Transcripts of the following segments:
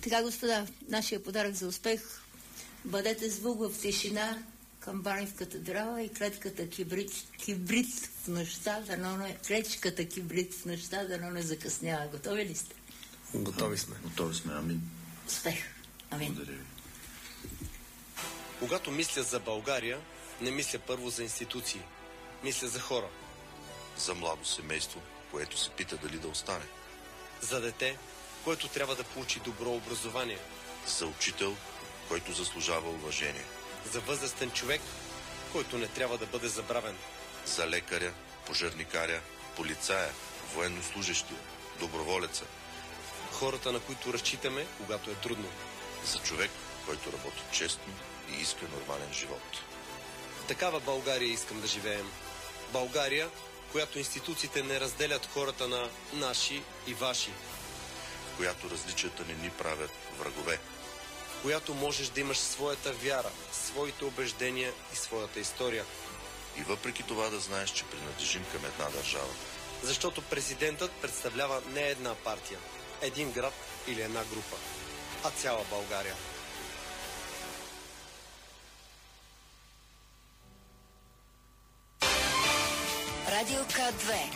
Така, господа, нашия подарък за успех: бъдете звук в тишина, камбани в катедрала и клетката кибрид в нощта, клечката кибрид в нощта, дано не закъснява. Готови ли сте? Готови сме. Готови сме, амин. Успех. Амин. Благодаря ви. Когато мисля за България, не мисля първо за институции. Мисля за хора. За младо семейство, което се пита дали да остане. За дете, което трябва да получи добро образование. За учител, който заслужава уважение. За възрастен човек, който не трябва да бъде забравен. За лекаря, пожарникаря, полицая, военнослужещия, доброволеца. Хората, на които разчитаме, когато е трудно. За човек, който работи честно и иска нормален живот. В такава България искам да живеем. България, която институциите не разделят хората на наши и ваши. В която различията не ни правят врагове. В която можеш да имаш своята вяра, своите убеждения и своята история. И въпреки това да знаеш, че принадлежим към една държава. Защото президентът представлява не една партия, един град или една група, а цяла България. Радио К2.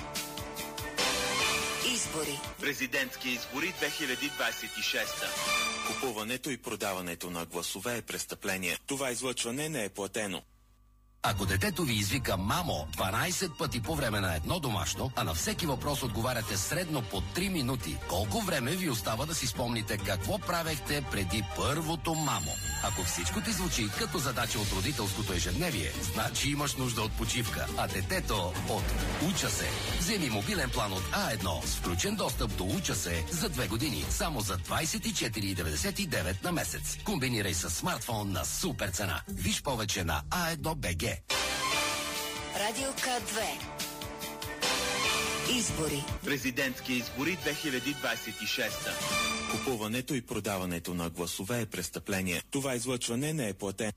Избори. Президентски избори 2026. Купуването и продаването на гласове е престъпление. Това излъчване не е платено. Ако детето ви извика мамо 12 пъти по време на едно домашно, а на всеки въпрос отговаряте средно по 3 минути, колко време ви остава да си спомните какво правехте преди първото мамо? Ако всичко ти звучи като задача от родителското ежедневие, значи имаш нужда от почивка, а детето от Уча се. Вземи мобилен план от А1 с включен достъп до Уча се за 2 години, само за 24,99 на месец. Комбинирай с смартфон на супер цена. Виж повече на A1BG. Радио К2. Избори. Президентски избори 2026. Купуването и продаването на гласове е престъпление. Това излъчване не е платено.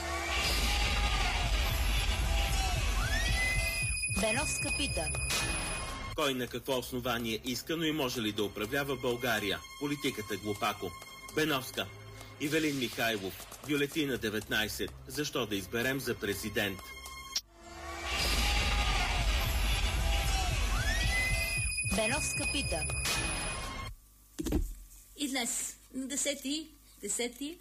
Беновска пита. Кой на какво основание иска, но и може ли да управлява България? Политиката глупако. Беновска. Ивелин Михайлов. Бюлетина 19. Защо да изберем за президент? Беновска пита. И днес, на 10-ти,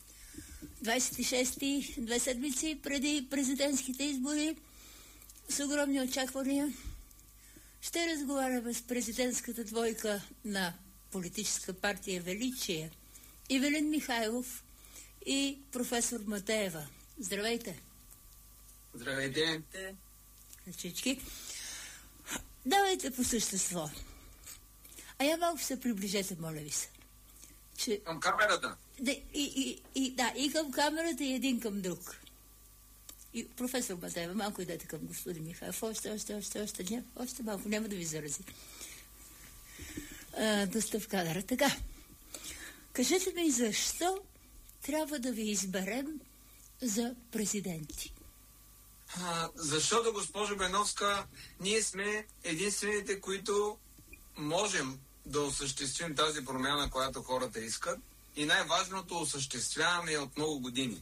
26-ти, 2 седмици преди президентските избори, с огромни очаквания, ще разговаряме с президентската двойка на политическа партия Величие, Ивелин Михайлов и професор Матеева. Здравейте! Здравейте! Всички. Давайте по същество. А я малко се приближете, моля ви се. Че... Към камерата? И към камерата, и един към друг. И професор Матеева, малко идете към господин Михайлов. Още малко, няма да ви зарази. Доста в кадъра. Така. Кажете ми, защо трябва да ви изберем за президенти? Защото, госпожо Беновска, ние сме единствените, които можем да осъществим тази промяна, която хората искат, и най-важното, осъществяваме от много години.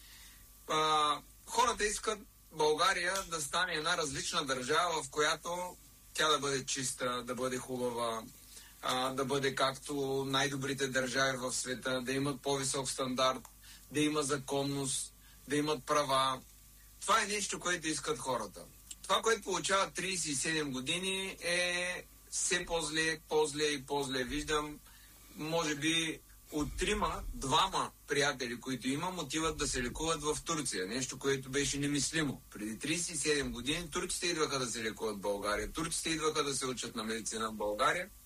Хората искат България да стане една различна държава, в която тя да бъде чиста, да бъде хубава, да бъде както най-добрите държави в света, да имат по-висок стандарт, да има законност, да имат права. Това е нещо, което искат хората. Това, което получават 37 години, е все по-зле и по-зле. Виждам, може би от 2 приятели, които имам, отиват да се лекуват в Турция. Нещо, което беше немислимо. Преди 37 години турците идваха да се лекуват в България. Турците идваха да се учат на медицина в България.